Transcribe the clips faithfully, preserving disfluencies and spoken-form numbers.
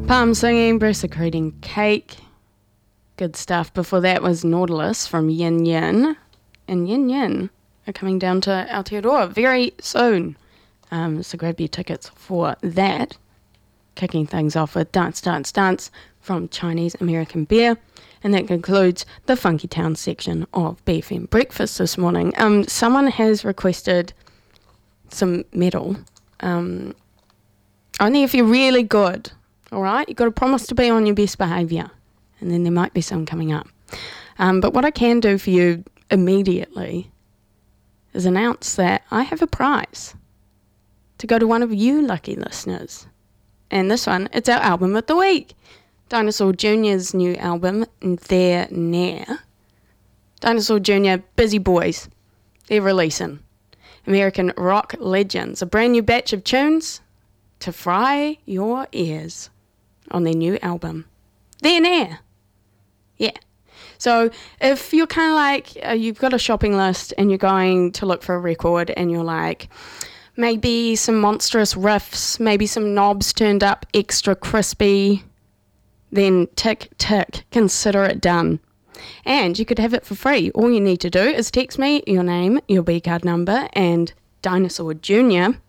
Palm Singing, Bruce Creating Cake. Good stuff. Before that was Nautilus from Yin Yin. And Yin Yin are coming down to Aotearoa very soon. Um, so grab your tickets for that. Kicking things off with Dance, Dance, Dance from Chinese American Bear. And that concludes the Funky Town section of B F M Breakfast this morning. Um, someone has requested some metal. Um, only if you're really good. All right, you've got to promise to be on your best behaviour, and then there might be some coming up. Um, but what I can do for you immediately is announce that I have a prize to go to one of you lucky listeners. And this one, it's our album of the week. Dinosaur Junior's new album, There Near. Dinosaur Junior, busy boys. They're releasing American rock legends, a brand new batch of tunes to fry your ears on their new album, There Near. Yeah. So if you're kind of like, uh, you've got a shopping list and you're going to look for a record and you're like, maybe some monstrous riffs, maybe some knobs turned up extra crispy, then tick, tick, consider it done. And you could have it for free. All you need to do is text me your name, your B-card number, and Dinosaur Junior,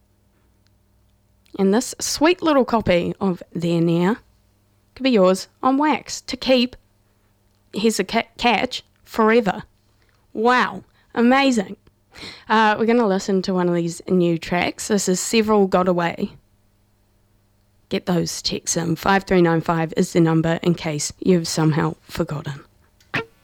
and this sweet little copy of There Near could be yours on wax to keep, here's a ca- catch, forever. Wow, amazing. Uh, we're going to listen to one of these new tracks. This is Several Got Away. Get those texts in. five three nine five is the number in case you've somehow forgotten.